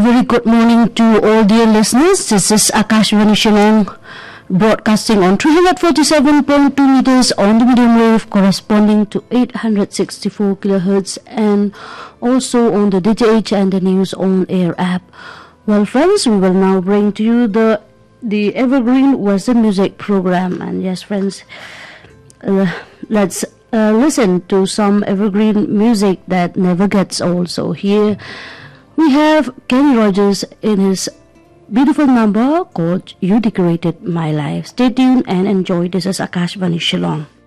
very good morning to all dear listeners. This is Akashvani Shillong broadcasting on 347.2 meters on the medium wave corresponding to 864 kilohertz and also on the DTH and the News on Air app. Well friends, we will now bring to you the Evergreen Western Music program. And yes friends, let's listen to some evergreen music that never gets old. So here we have Kenny Rogers in his beautiful number called You Decorated My Life. Stay tuned and enjoy. This is Akashvani Shillong.